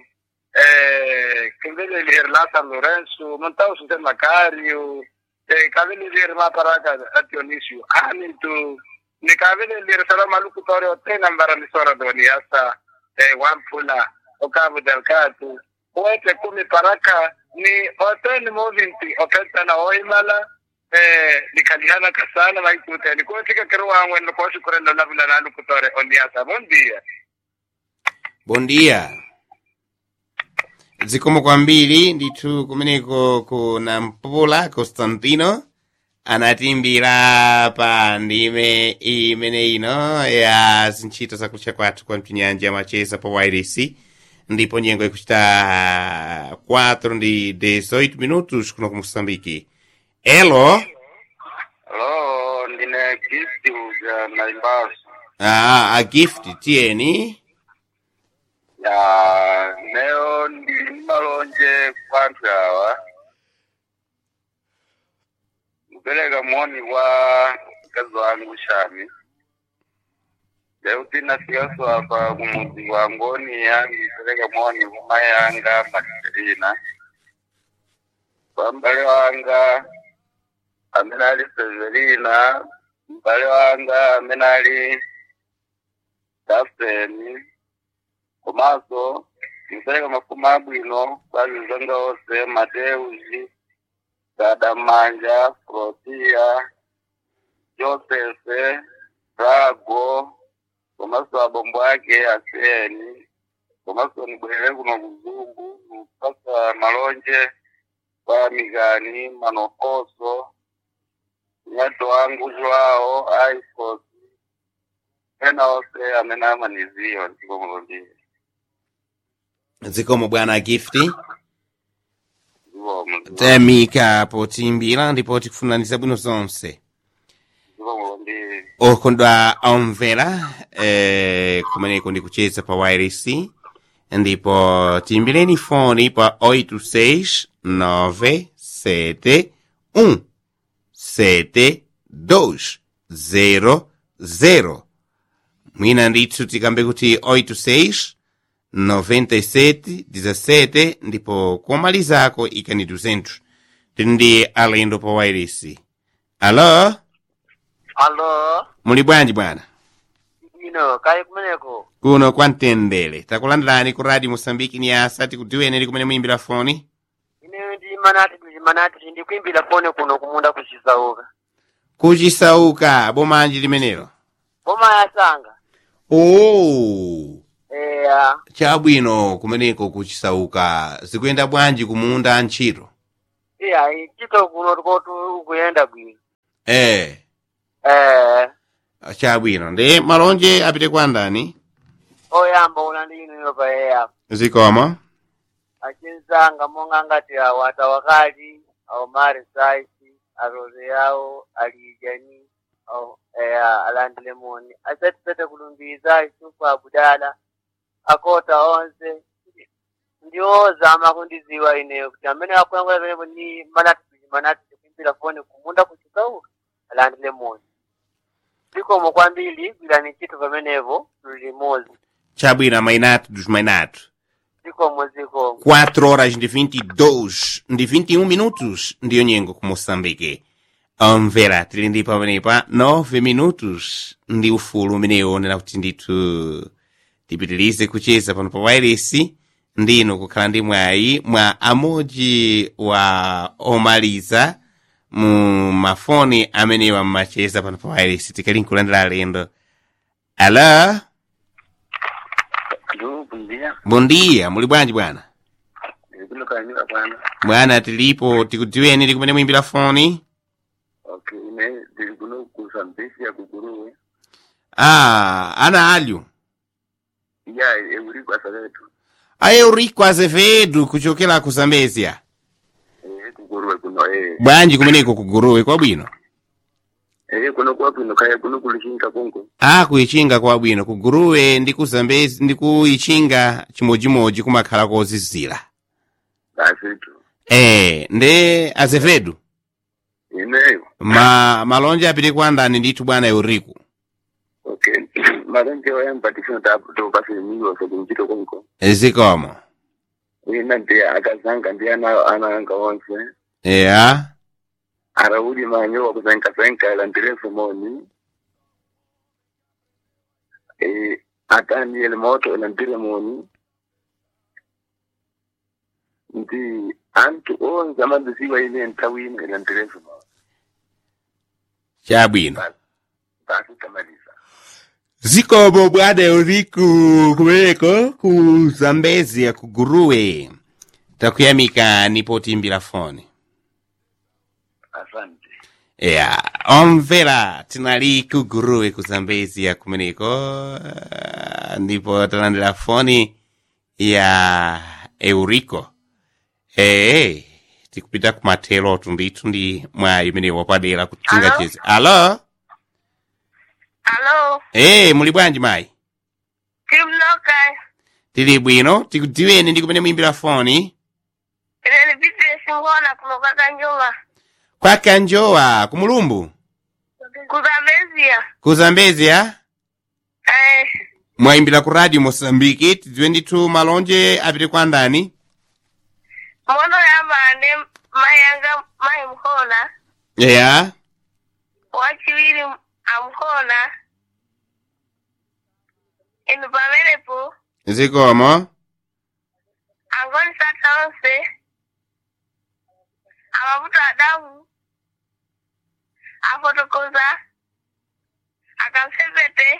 Eh, kimbele ile Lázaro Lorenzo, montao su Macario. Eh, kabele ile Maparaka Dionisio. Ani tu ni kabele ile salamu aluku tore otena mbara ni sora doni asa. Eh, Wampula, Okavu Delcatu, Oete Kumi Paraka, ni Oteni Movinti, Opeta na Oimala, eh, ni Kalihana Kasana, Maikute, ni Kuetika Keruwa, Wendo Kosu Kurendo Navila Nalu Kutore, Oniasa, bon dia. Bon dia. Zikomo kwambiri ndithu kumeneko kuna Mpula Constantino anatimbira pa ndime imene ino ya zintchito zakutcha kwathu kwa mchinyanja ya macheza pa Y D C ndipo nyengo ikuchita quatro ndi dezoito minutos kuno ku Moçambique. Elo. Hello, ndine gift uja na imbaso. Ah, a gift tieni. Ya, neo ndi malonje kwantu yawa. Mbeleka mwoni wa kazi wangu shami. Leo tina siyaso hapa kumuzi wangoni yangu. Mbeleka mwoni uma yanga Marcelina. Mbale wanga amenali Severina. Mbale wanga amenali Dafeni. Komaso mbeleka mafumabu ino bazi zanga ose Mateuzi Dada Manja, Protia, Joseph, Rago, Komaso abombo yake Aseni, Komaso nibwele kuno kuzungu, Mpasa Malonje, kwa Migani, Manokoso, Nyato wangu Joao, Aifos, Hena ose amenama nizio, niko mlondi. Zikomo bwana gifti. Temika potimbira ndipo tikufunaniza bwino zonse. Okondwa omvera eh, kumeneko ndikucheza pa Y D C ndipo timbireni foni pa oito seis nove sete um sete dois zero zero. Mwina ndithu tikambe kuti oito seis noventa e sete dezessete ndipo kumalizako ikani duzentos. Tindi alendo pa Y D C. Alô? Alô? Muli bwanji bwana? Ino, kaya kumeneko? Kuno kwa Ntendele. Takulandilani ku Radio Moçambique ni asati kutiweneri kumene muimbira foni? Ine ndi manati ndi manati ndi kuimbira foni kuno kumunda kuchizauka. Kuchisauka bomanji limenelo. Boma ya Sanga. Oh. Eh, Chabwino kumeneko kuchisauka. Zikuyenda bwanji kumunda ntchito. iya ichito kuno tukotu kuyenda bwino. Eh. Eh, Chabwino. Ndi malonje apite kwa ndani? oyamba ulandini yopa ya. Zikoma. Achinzanga monga ngati awata wakati au mari saisi aroze yao alijani au eh alandile moni asatipete kulumbiza isufu abudala akota onze ndio zama kundiziwa ineyo kuti amene akwangwa vene ni manati manati kuimbira foni kumunda kuchikau alandile moni ndiko mokwambili bila ni kitu pamenevo limozi Chabwino mainatu dos mainatu. ndiko muziko quatro horas de vinte e dois, de vinte e um minutos de Onyengo com Moçambique. Omvera, tilindi pamenepa, nove minutos de ufulo mineo na kutinditu tipitilize kucheza pano pa wairesi ndino kukhala ndi mwayi mwa amodzi wa omaliza mu mafoni amenewa mmacheza pano pa wairesi tikali nkulandira alendo. Alo? Alo, bom dia. Bom dia, muli bwanji bwana? Ndikuno kanyira bwana. Bwana tilipo tikudziweni ndi kumene muimbira foni. Okay, ine ndikuno kusambesi ya kukuruwe. Ah, ana alyo. Ya, euri kwa sabetu. A Eurico Azevedo kuchokera ku Zambezia. Eh, kukuruwe kuno eh. Bwanji kumeneko kuguruwe kwa bwino. Eh, kuno kwa kuno kaya kuno kulishinga kongo. Ah, kuichinga kwa bwino kuguruwe ndi ku Zambezi ndi kuichinga chimojimoji kumakhala kozizira. Basitu. Eh, nde Azevedo. Ineyo. Ma malonje apite kwa ndani ndithu bwana Eurico. Okay. Malonje wa yamba tisho tabu to basi miyo so kunjito kongo. Zikomo. Ina ndiye akazanga ndiye ana anaanga onse. Yeah. Araudi manyo kuzanka zanka la ndirefu moni. Eh, atani ele moto la ndire moni. Ndi antu on zaman disiwa ile ntawini la ndirefu moni. Chabwino. Basi kamaliza. Zikomo bwana Eurico kumeneko ku Zambezia kuguruwe. Takuyamika nipo timbira foni. Asante. Yeah, omvera tinali kuguruwe ku Zambezia kumeneko uh, ndipo talandira foni ya Eurico. Eh, tikupita kumatelo tundithu ndi mwa imene wapadera kutinga Alo? chezi. Alo? Alo, Eh, muli bwanji mai? timnoka, Tili bwino, tikudziweni ndi kumene muimbira foni. ine nipite singona kunoka kanjuma, Kwa Kanjowa, kumulumbu. kuzambezia, Ku Zambezia, eh, mwaimbira ku Radio Mosambiki, tidziwe ndithu malonje apite kwa ndani. mono yamba ane mayanga mai mkhona, Yeah. wachiwiri amkhona, inu pamenepo, Zikomo. angoni sata onse, amavuto adamu, afotokoza, akamsepete,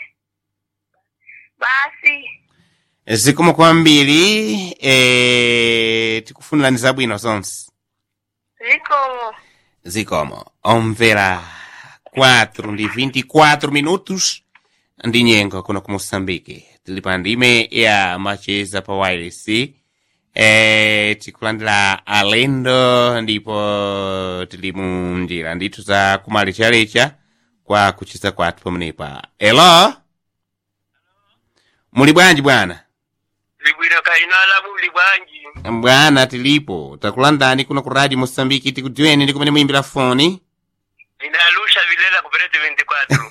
basi, Zikomo kwambiri, eh, tikufunirani zabwino zonse. zikomo. Zikomo. Omvera quatro ndi vinte e quatro minutos ndi nyengo kuno ku Moçambique. Tili pa ndime ya macheza pa wireless. Eh, tikulandira alendo ndipo tili mu njira ndithu za kumalecha kwa kucheza kwathu pamenepa. Hello? Muli bwanji bwana? libwino kainala muli bwanji Bwana tilipo. Takulandani kuno ku Radio Mosambiki tikudziweni ndi kumene muimbira foni. inalusha vilela kuperete veintiquatro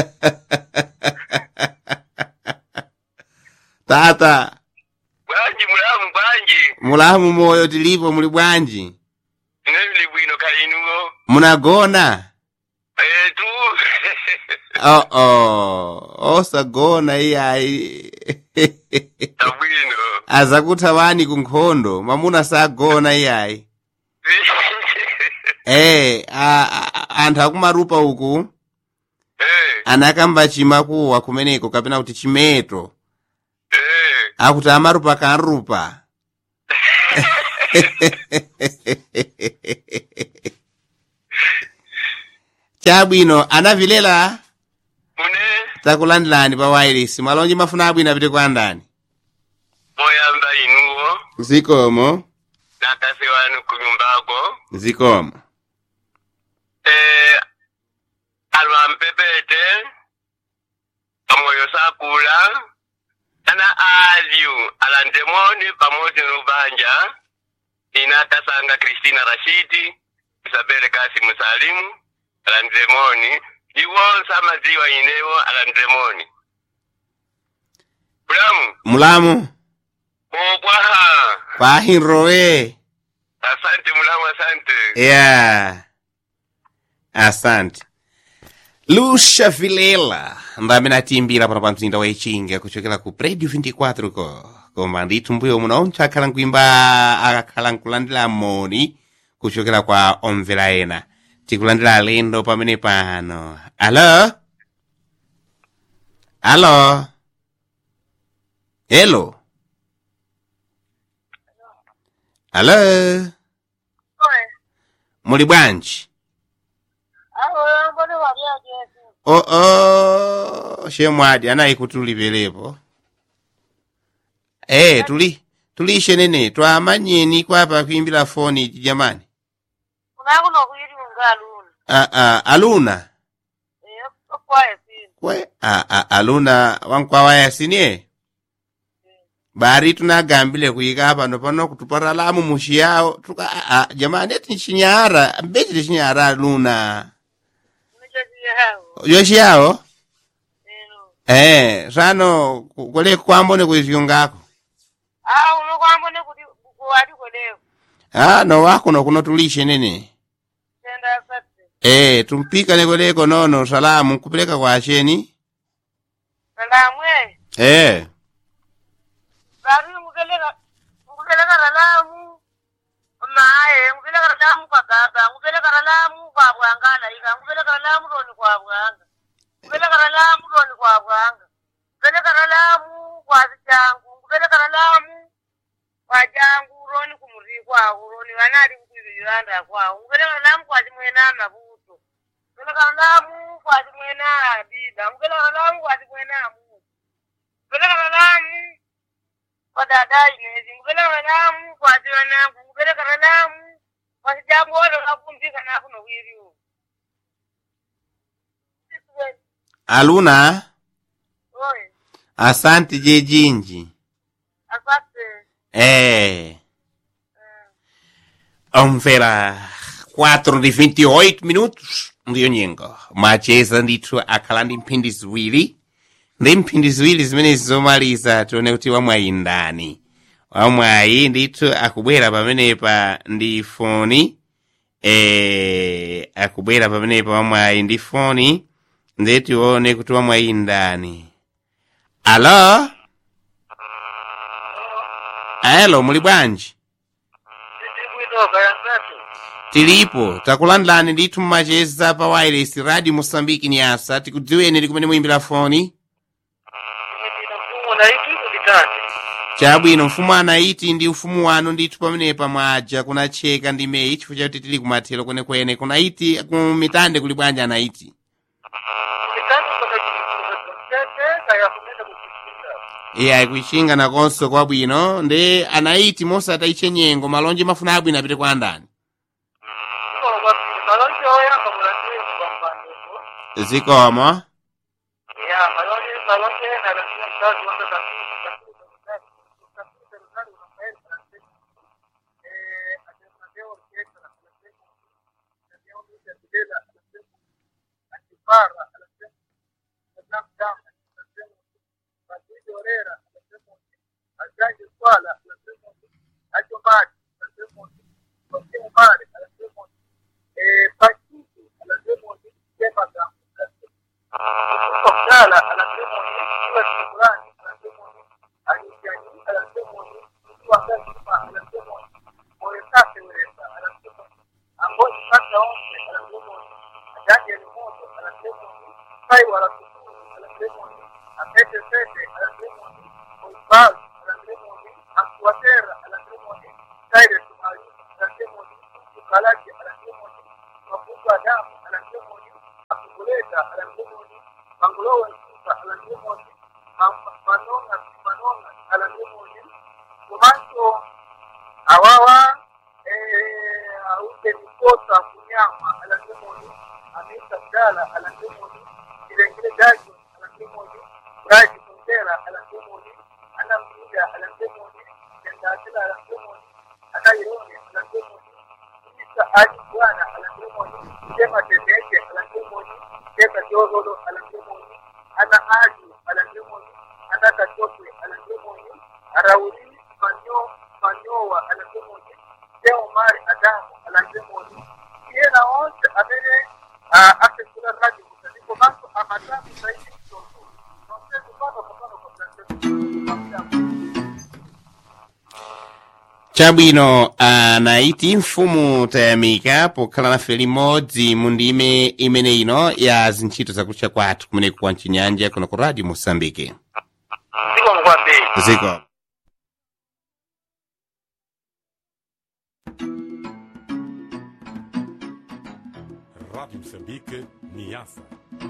Tata, bwanji mulamu bwanji mulamu moyo tilipo muli bwanji? ine libwino kainuo Munagona? eh tu Oh oh, osagona iyayi. tabwino Azakuthavani ku nkhondo, mamuna sagona iyayi. Eh, a, a, anthu akumarupa uku Eh. anakamba chimakuwa kumeneko kapena kuti chimeto Eh. akuti amarupa kanrupa. Chabwino anavilela Mune takulandilani pa wireless malonje mafuna abwino apite kwa ndani. moyamba inuwo Zikomo. nakase wanu kunyumbako. Zikomo. Eh, alwa mpepete pamoyo sakula ana aliu alandemoni pamoja n'ubanja inatasanga Kristina Rashidi Isabelle Kasimu Salimu alandemoni iwonsa maziwa inewo alandemoni Mulamu Mulamu. obwaha Pahinrowe. asante mulamu asante Yeah. Asante. Lucia Vilela ndamene atimbira pano pa mzinda wa Ichinga kuchokera ku Prédio vinte e quatro ko koma ndithu mbuyo muno akhala nkuimba akakhala nkulandira moni kuchokera kwa omvera ena tikulandira alendo pamene pano. Alo? Alo? Hello? Alo? Oe. Muli bwanji? Aho mbona walia Yesu. Oh oh, shemwadi anayi kutulipelepo. Eh, tuli tulishe nene twamanyeni kwapa kuimbira foni iki jamani. Kuna kuno kuyiri ungaluna. Ah ah, aluna. Eh, kwa yesi. Kwe ah ah, aluna wankwawa yasinie. Bari tunagambile kuyika hapa no pano kutupara lamu mushi yao tuka ah, ah jamani eti chinyara mbeje chinyara aluna. Yoshi yao? Eh, sano kule kwambone kuziyungako. Ah, uno kwambone kuti kuwadi kodeo. Ah, no wako no kuno tulishe nene. Tenda sate. Eh, tumpika leko nono salamu kupeleka kwa acheni. Salamu eh. Eh. Bari mukeleka mukeleka salamu. Maaye, mukeleka salamu kwa baba, mukeleka salamu kwa bwangana ika, mukeleka salamu roni kwa bwanga. Mukeleka salamu roni kwa bwanga. Mukeleka salamu kwa jangu, mukeleka salamu kwa jangu roni kumuri kwa roni wanali kuibiranda kwa. Mukeleka salamu kwa timwena mabuto. Mukeleka salamu kwa timwena biba, mukeleka salamu kwa timwena mu. Mukeleka salamu kwa dada inezi, mukeleka salamu kwa tiwanangu, mukeleka salamu kwa jangu wote wakumbika na kuno wiriu. Aluna, Oi, asante jejinji. asante. Eh. Omvera quatro de vinte e oito minutos ndiyo nyengo. Macheza ndithu akhala ndi mphindi ziwiri. Ndi mphindi ziwiri zimene zomaliza tione kuti wamwayi ndani. Wamwayi ndithu akubwera pamenepa ndi foni. Eh, akubwera pamenepa wamwayi ndi foni. Ndi tione kuti wamwayi ndani. Alo? Hello, muli bwanji? Ndikuitoka yansatu. Tilipo, takulandilani ndithu mmacheza pa wireless Radio Mosambiki ni asa, tikudziweni likumene muimbira foni. Ndina mfumo na iki kuditani. Chabwino mfumu anaiti ndi ufumu wanu ndithu pamenepa mwaja kunacheka ndi meyi chifukwa chakuti tili kumathero kwenekwene kunaiti kumitande kuli bwanji anaiti. Kuditani kwa kachitete kaya kumenda kuchikinda. Iya ikuichinga nakonso kwabwino ndi anaiti mosataiche nyengo malonje mafuna abwino apite kwa ndani. Kwa wapi, malonje oya kamulandia kwa mbandeko. Zikomo. Ya, malonje, malonje na rasia mtaji wanda kafiri. Barra, anasema Adam Dam, anasema Patricio Herrera, anasema Ajaji Swala, anasema Ajo Mari, anasema Jose Mari, anasema eh Patricio, anasema Sema Dam, anasema Sala, anasema Kiwa Shukrani, anasema Alijani, anasema Kiwa Sema, anasema Moyo Safi Uresa, anasema Amboni Kata Onse, anasema moto alandire moni sai wala kusuru alandire moni amete sete alandire moni oibal alandire moni amtuatera alandire moni saire tumayu alandire moni tukalaji alandire moni mafuta damu alandire moni akuleta alandire moni mangulowe suka alandire moni manonga manonga alandire moni kumanto awawa eh auke nikota kunyama alandire moni amisa dala alandire moni kilengile dajo alandire moni braji kundera alandire moni ana mbuga alandire moni ndakila alandire moni ana ironi alandire moni isa aji bwana alandire moni sema tendeke alandire moni sema jozolo alandire moni ana aji alandire moni ana kachokwe alandire moni arauri manyo manyowa alandire moni Teo Mari Adamu alandire moni yena onse amene akesula radio kutani komanso amadamu zaidi mtoto nonse kupano kupano kwa chabwino anaiti mfumu tayamika pokhala nafe limodzi mu ndime imene ino ya zintchito zakutcha kwathu kumeneko kwa mchinyanja kuno ku radio Mosambike. Ziko mkwambiri. Ziko. Rádio Moçambique, Niassa.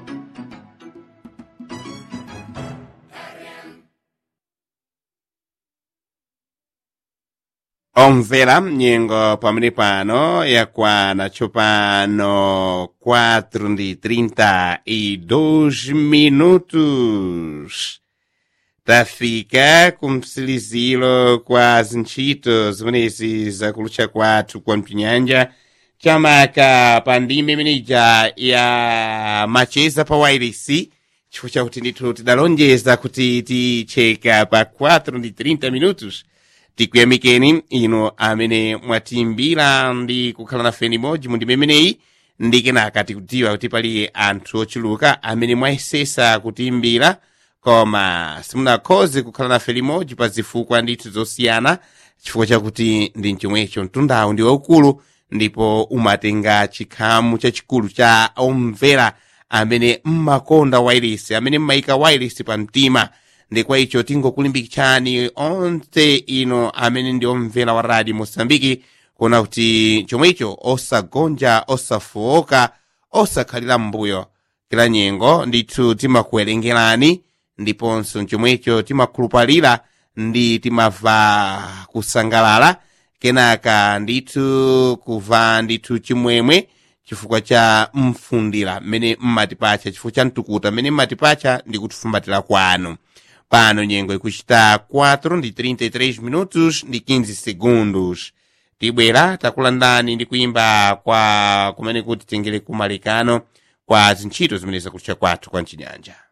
Omvera nyengo pamene pano yakwana tsopano quatro ndi trinta e dois minutos. Tafika kumsilizilo kwa zintchito zimenezi zakulutcha kwathu kwa mchinyanja chamaka pa ndime imeneja ya macheza pa wairisi chifukwa chakuti ndithu tidalonjeza kuti ticheka pa quatro ndi trinta minutos. Tikuyamikeni ino amene mwatimbira ndi kukhala nafe limodzi mu ndime imeneyi ndi kenaka tikudziwa kuti pali anthu ochuluka amene mwayesesa kutimbira koma simunakhoze kukhala nafe limodzi pa zifukwa ndithu zosiyana chifukwa chakuti ndi chomwecho mtundawu ndi waukulu ndipo umatenga chikhamu chachikulu cha omvera amene mmakonda wairisi amene mmayika wairisi pa mtima. Ndi kwa icho tingokulimbikitsani onse ino amene ndi omvera wa radio Mosambiki kuona kuti chomwecho osagonja osafowoka osakhalira mbuyo kila nyengo ndithu timakuwerengerani ndiponso chomwecho timakhulupalira ndi timava kusangalala kenaka ndithu kuva ndithu chimwemwe chifukwa cha mfundira mmene mmatipacha chifukwa cha mtukuta mmene mmatipacha ndi kutifumbatira kwanu. Pano nyengo ikuchita quatro ndi trinta e três minutos ndi quinze segundos. Tibwera takulandani ndi kuimba kwa kumene kuti tengere kumalikano kwa zintchito zimene zakutcha kwathu kwa mchinyanja.